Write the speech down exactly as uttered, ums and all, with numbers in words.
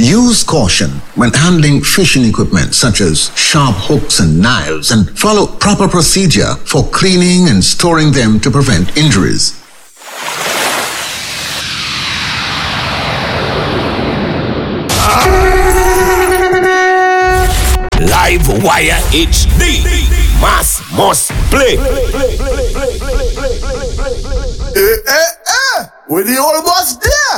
Use caution when handling fishing equipment such as sharp hooks and knives, and follow proper procedure for cleaning and storing them to prevent injuries. Live Wire H D. Mass must play. Eh, eh, eh. With the old boss there.